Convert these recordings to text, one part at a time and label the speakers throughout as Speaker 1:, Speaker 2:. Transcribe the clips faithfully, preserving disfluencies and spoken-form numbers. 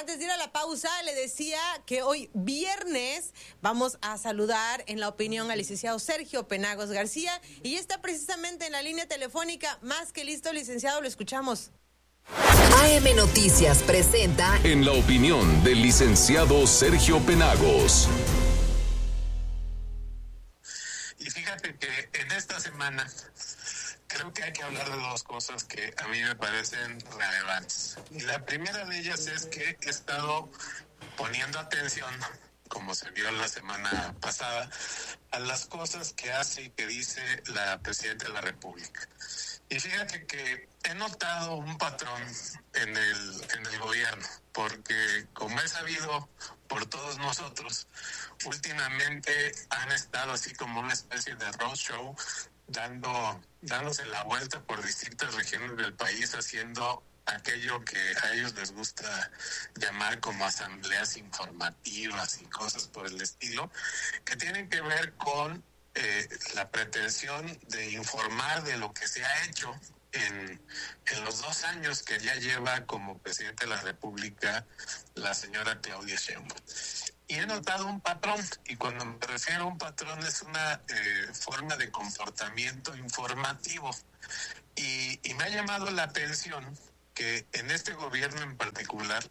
Speaker 1: antes de ir a la pausa, le decía que hoy viernes vamos a saludar en la opinión al licenciado Sergio Penagos García y está precisamente en la línea telefónica. Más que listo, licenciado, lo escuchamos.
Speaker 2: A M Noticias presenta
Speaker 3: En la opinión del licenciado Sergio Penagos.
Speaker 4: Y fíjate que en esta semana creo que hay que hablar de dos cosas que a mí me parecen relevantes. Y la primera de ellas es que he estado poniendo atención, como se vio la semana pasada, a las cosas que hace y que dice la Presidenta de la República. Y fíjate que he notado un patrón en el, en el gobierno, porque como he sabido por todos nosotros, últimamente han estado así como una especie de roadshow, dando, dándose la vuelta por distintas regiones del país, haciendo aquello que a ellos les gusta llamar como asambleas informativas y cosas por el estilo, que tienen que ver con eh, la pretensión de informar de lo que se ha hecho en, en los dos años que ya lleva como presidente de la República la señora Claudia Sheinbaum. Y he notado un patrón, y cuando me refiero a un patrón es una eh, forma de comportamiento informativo. Y, y me ha llamado la atención que en este gobierno en particular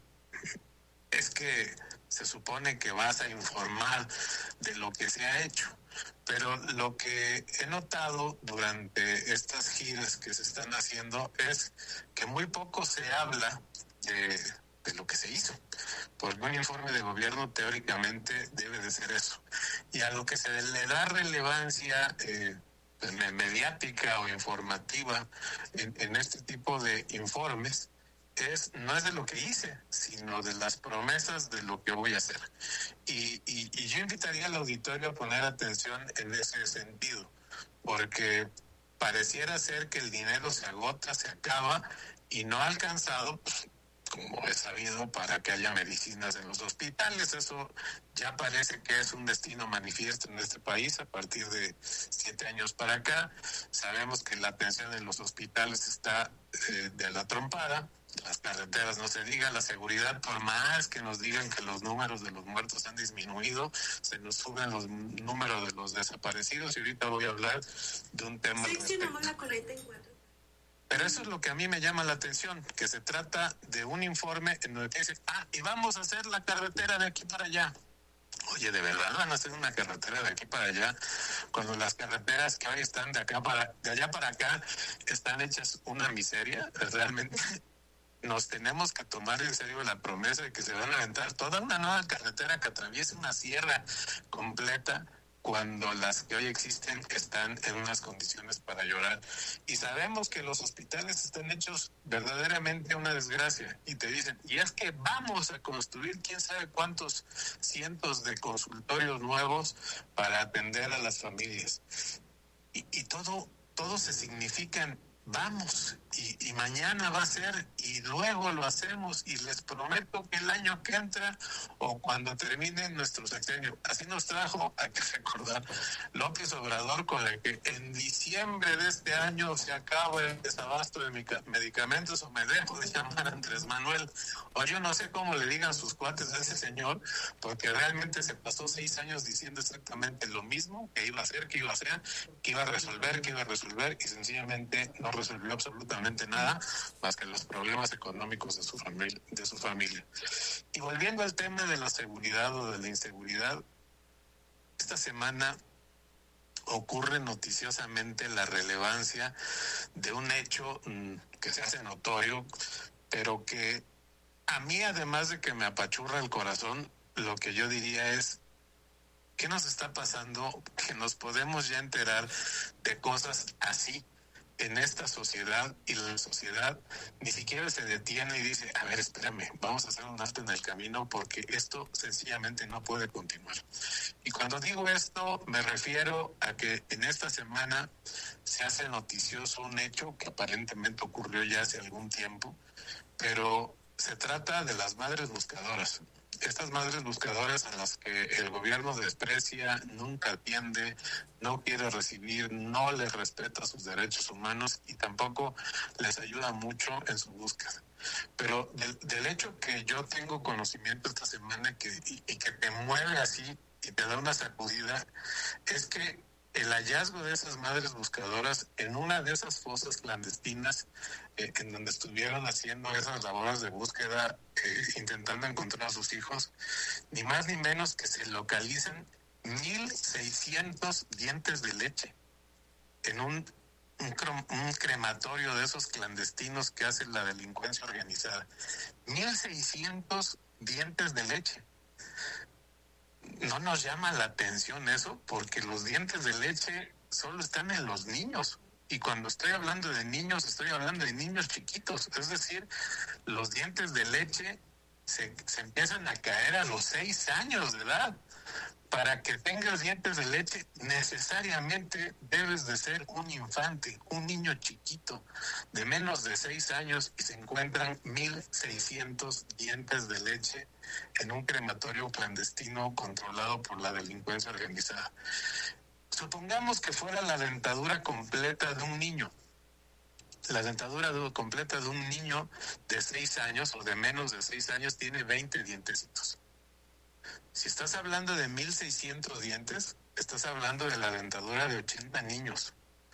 Speaker 4: es que se supone que vas a informar de lo que se ha hecho. Pero lo que he notado durante estas giras que se están haciendo es que muy poco se habla de... de lo que se hizo, porque un informe de gobierno teóricamente debe de ser eso, y a lo que se le da relevancia eh, mediática o informativa en, en este tipo de informes es no es de lo que hice, sino de las promesas de lo que voy a hacer, y, y, y yo invitaría al auditorio a poner atención en ese sentido, porque pareciera ser que el dinero se agota, se acaba y no ha alcanzado, pues, como he sabido, para que haya medicinas en los hospitales. Eso ya parece que es un destino manifiesto en este país a partir de siete años para acá. Sabemos que la atención en los hospitales está eh, de la trompada, las carreteras no se diga, la seguridad, por más que nos digan que los números de los muertos han disminuido, se nos suben los números de los desaparecidos, y ahorita voy a hablar de un tema al respecto. Pero eso es lo que a mí me llama la atención, que se trata de un informe en donde dice, ah, y vamos a hacer la carretera de aquí para allá. Oye, ¿de verdad van a hacer una carretera de aquí para allá? Cuando las carreteras que hoy están de acá para, de allá para acá, están hechas una miseria. Realmente nos tenemos que tomar en serio la promesa de que se van a aventar toda una nueva carretera que atraviese una sierra completa, cuando las que hoy existen están en unas condiciones para llorar. Y sabemos que los hospitales están hechos verdaderamente una desgracia. Y te dicen, y es que vamos a construir quién sabe cuántos cientos de consultorios nuevos para atender a las familias. Y, y todo, todo se significa en vamos, y, y mañana va a ser, y luego lo hacemos, y les prometo que el año que entra, o cuando termine nuestro sexenio, así nos trajo, hay que recordar, López Obrador, con el que en diciembre de este año se acaba el desabasto de medicamentos, o me dejo de llamar Andrés Manuel, o yo no sé cómo le digan sus cuates a ese señor, porque realmente se pasó seis años diciendo exactamente lo mismo, que iba a hacer, que iba a hacer, que iba a resolver, que iba a resolver, y sencillamente no resolvió absolutamente nada más que los problemas económicos de su familia, de su familia. Y volviendo al tema de la seguridad o de la inseguridad, esta semana ocurre noticiosamente la relevancia de un hecho mmm, que se hace notorio, pero que a mí, además de que me apachurra el corazón, lo que yo diría es, ¿qué nos está pasando? Que nos podemos ya enterar de cosas así en esta sociedad, y la sociedad ni siquiera se detiene y dice, a ver, espérame, vamos a hacer un alto en el camino, porque esto sencillamente no puede continuar. Y cuando digo esto, me refiero a que en esta semana se hace noticioso un hecho que aparentemente ocurrió ya hace algún tiempo, pero se trata de las madres buscadoras. Estas madres buscadoras a las que el gobierno desprecia, nunca atiende, no quiere recibir, no les respeta sus derechos humanos y tampoco les ayuda mucho en su búsqueda. Pero del, del hecho que yo tengo conocimiento esta semana que, y, y que te mueve así y te da una sacudida, es que el hallazgo de esas madres buscadoras en una de esas fosas clandestinas eh, en donde estuvieron haciendo esas labores de búsqueda, eh, intentando encontrar a sus hijos, ni más ni menos que se localizan mil seiscientos dientes de leche en un, un, un crematorio de esos clandestinos que hace la delincuencia organizada. mil seiscientos dientes de leche. No nos llama la atención eso, porque los dientes de leche solo están en los niños. Y cuando estoy hablando de niños, estoy hablando de niños chiquitos. Es decir, los dientes de leche se, se empiezan a caer a los seis años de edad. Para que tengas dientes de leche, necesariamente debes de ser un infante, un niño chiquito de menos de seis años, y se encuentran mil seiscientos dientes de leche en un crematorio clandestino controlado por la delincuencia organizada. Supongamos que fuera la dentadura completa de un niño. La dentadura completa de un niño de seis años o de menos de seis años tiene veinte dientecitos. Si estás hablando de mil seiscientos dientes, estás hablando de la dentadura de ochenta niños.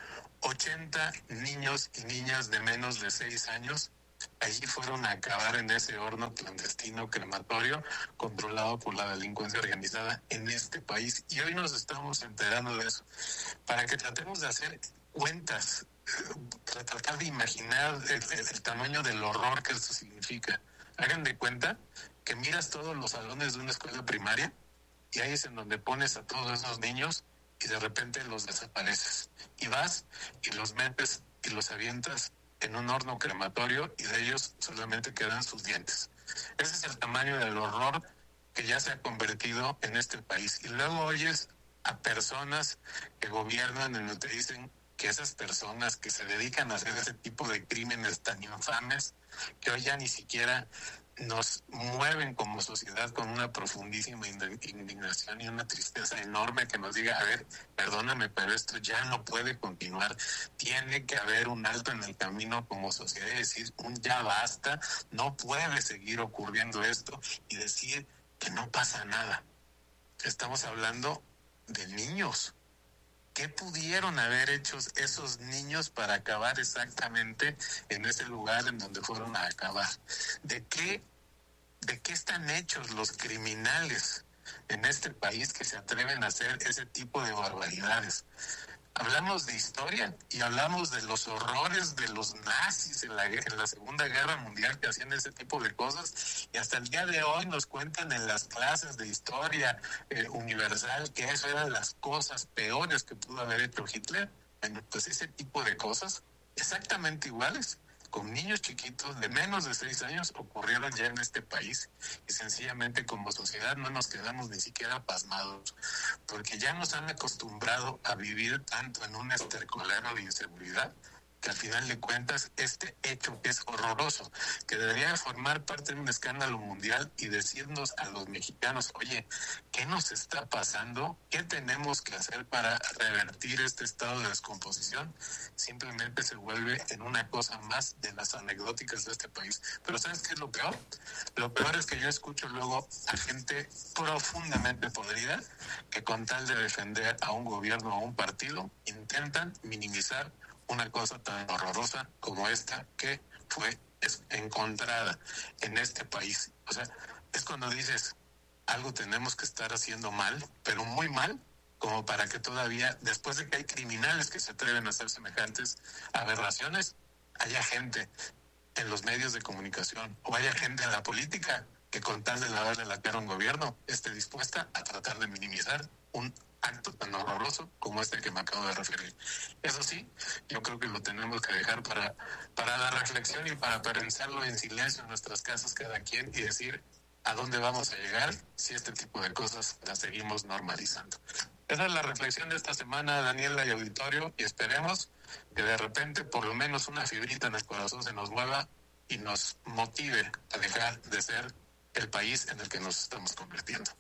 Speaker 4: ochenta niños y niñas de menos de seis años allí fueron a acabar en ese horno clandestino crematorio controlado por la delincuencia organizada en este país. Y hoy nos estamos enterando de eso. Para que tratemos de hacer cuentas, para tratar de imaginar el, el, el tamaño del horror que esto significa. Hagan de cuenta que miras todos los salones de una escuela primaria y ahí es en donde pones a todos esos niños y de repente los desapareces. Y vas y los metes y los avientas en un horno crematorio y de ellos solamente quedan sus dientes. Ese es el tamaño del horror que ya se ha convertido en este país. Y luego oyes a personas que gobiernan en donde te dicen que esas personas que se dedican a hacer ese tipo de crímenes tan infames, que hoy ya ni siquiera nos mueven como sociedad con una profundísima indignación y una tristeza enorme, que nos diga, a ver, perdóname, pero esto ya no puede continuar, tiene que haber un alto en el camino como sociedad y decir, un ya basta, no puede seguir ocurriendo esto, y decir que no pasa nada. Estamos hablando de niños. ¿Qué pudieron haber hecho esos niños para acabar exactamente en ese lugar en donde fueron a acabar? ¿De qué, de qué están hechos los criminales en este país que se atreven a hacer ese tipo de barbaridades? Hablamos de historia y hablamos de los horrores de los nazis en la, en la Segunda Guerra Mundial, que hacían ese tipo de cosas, y hasta el día de hoy nos cuentan en las clases de historia eh, universal que eso eran las cosas peores que pudo haber hecho Hitler. Bueno, pues ese tipo de cosas exactamente iguales con niños chiquitos de menos de seis años ocurrieron ya en este país, y sencillamente como sociedad no nos quedamos ni siquiera pasmados, porque ya nos han acostumbrado a vivir tanto en un estercolero de inseguridad, que al final de cuentas este hecho que es horroroso, que debería formar parte de un escándalo mundial y decirnos a los mexicanos, oye, ¿qué nos está pasando? ¿Qué tenemos que hacer para revertir este estado de descomposición? Simplemente se vuelve en una cosa más de las anecdóticas de este país. Pero ¿sabes qué es lo peor? Lo peor es que yo escucho luego a gente profundamente podrida que con tal de defender a un gobierno o a un partido intentan minimizar una cosa tan horrorosa como esta que fue encontrada en este país. O sea, es cuando dices, algo tenemos que estar haciendo mal, pero muy mal, como para que todavía, después de que hay criminales que se atreven a hacer semejantes aberraciones, haya gente en los medios de comunicación o haya gente en la política que con tal de lavarle la cara a un gobierno esté dispuesta a tratar de minimizar un acto tan horroroso como este que me acabo de referir. Eso sí, yo creo que lo tenemos que dejar para, para la reflexión y para pensarlo en silencio en nuestras casas cada quien y decir a dónde vamos a llegar si este tipo de cosas las seguimos normalizando. Esa es la reflexión de esta semana, Daniela y auditorio, y esperemos que de repente por lo menos una fibrita en el corazón se nos mueva y nos motive a dejar de ser el país en el que nos estamos convirtiendo.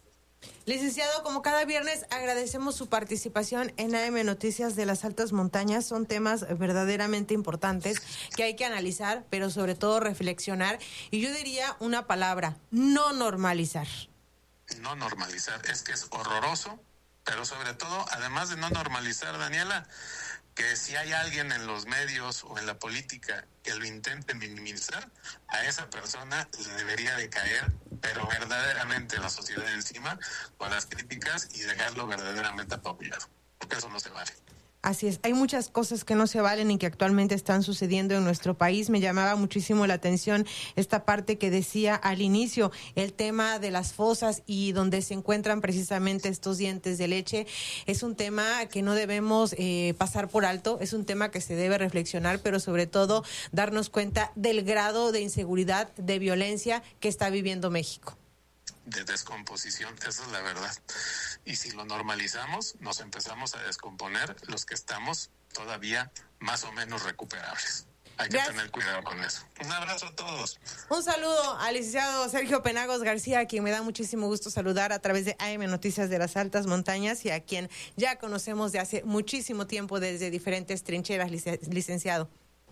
Speaker 1: Licenciado, como cada viernes, agradecemos su participación en A M Noticias de las Altas Montañas. Son temas verdaderamente importantes que hay que analizar, pero sobre todo reflexionar. Y yo diría una palabra, no normalizar.
Speaker 4: No normalizar, es que es horroroso, pero sobre todo, además de no normalizar, Daniela, que si hay alguien en los medios o en la política que lo intente minimizar, a esa persona le debería de caer, pero verdaderamente la sociedad encima, con las críticas y dejarlo verdaderamente apabillado, porque eso no se vale.
Speaker 1: Así es, hay muchas cosas que no se valen y que actualmente están sucediendo en nuestro país. Me llamaba muchísimo la atención esta parte que decía al inicio, el tema de las fosas y donde se encuentran precisamente estos dientes de leche. Es un tema que no debemos eh, pasar por alto, es un tema que se debe reflexionar, pero sobre todo darnos cuenta del grado de inseguridad, de violencia que está viviendo México.
Speaker 4: De descomposición, esa es la verdad. Y si lo normalizamos, nos empezamos a descomponer los que estamos todavía más o menos recuperables. Hay que Gracias. tener cuidado con eso. Un abrazo a todos.
Speaker 1: Un saludo al licenciado Sergio Penagos García, a quien me da muchísimo gusto saludar a través de A M Noticias de las Altas Montañas y a quien ya conocemos de hace muchísimo tiempo desde diferentes trincheras, licenciado.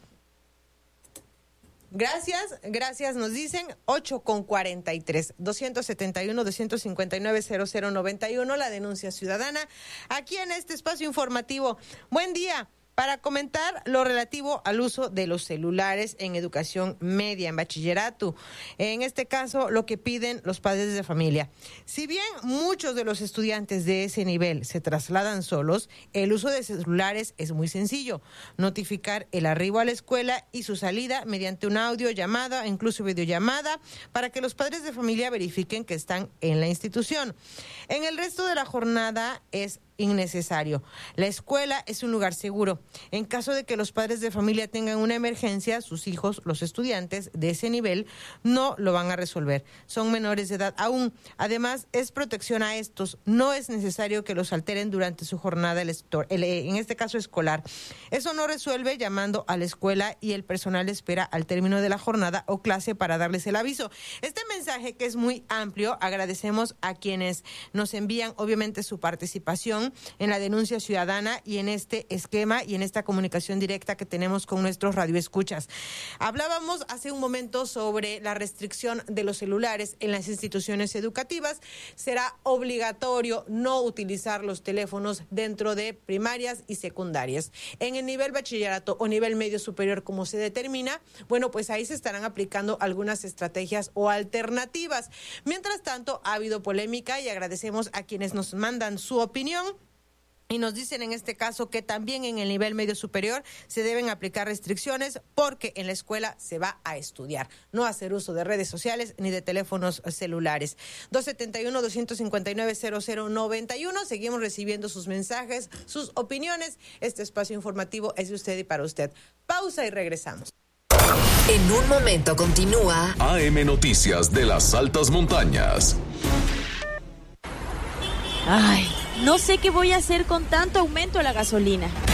Speaker 1: Gracias, gracias, nos dicen ocho con cuarenta y tres, doscientos setenta y uno, doscientos cincuenta y nueve, cero cero noventa y uno, la denuncia ciudadana, aquí en este espacio informativo. Buen día. Para comentar lo relativo al uso de los celulares en educación media, en bachillerato. En este caso, lo que piden los padres de familia. Si bien muchos de los estudiantes de ese nivel se trasladan solos, el uso de celulares es muy sencillo. Notificar el arribo a la escuela y su salida mediante un audio, llamada, incluso videollamada, para que los padres de familia verifiquen que están en la institución. En el resto de la jornada es innecesario. La escuela es un lugar seguro. En caso de que los padres de familia tengan una emergencia, sus hijos, los estudiantes de ese nivel, no lo van a resolver. Son menores de edad aún. Además, es protección a estos. No es necesario que los alteren durante su jornada, en este caso escolar. Eso no resuelve llamando a la escuela y el personal espera al término de la jornada o clase para darles el aviso. Este mensaje, que es muy amplio, agradecemos a quienes nos envían obviamente su participación en la denuncia ciudadana y en este esquema y en esta comunicación directa que tenemos con nuestros radioescuchas. Hablábamos hace un momento sobre la restricción de los celulares en las instituciones educativas. Será obligatorio no utilizar los teléfonos dentro de primarias y secundarias. En el nivel bachillerato o nivel medio superior, como se determina, bueno, pues ahí se estarán aplicando algunas estrategias o alternativas. Mientras tanto, ha habido polémica y agradecemos a quienes nos mandan su opinión. Y nos dicen en este caso que también en el nivel medio superior se deben aplicar restricciones porque en la escuela se va a estudiar, no hacer uso de redes sociales ni de teléfonos celulares. dos setenta y uno, doscientos cincuenta y nueve, cero cero noventa y uno. Seguimos recibiendo sus mensajes, sus opiniones. Este espacio informativo es de usted y para usted. Pausa y regresamos.
Speaker 2: En un momento continúa
Speaker 3: A M Noticias de las Altas Montañas.
Speaker 5: Ay, no sé qué voy a hacer con tanto aumento a la gasolina.